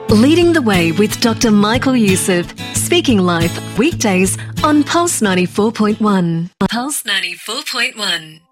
Leading the Way with Dr. Michael Youssef. Speaking Life, weekdays on Pulse 94.1. Pulse 94.1.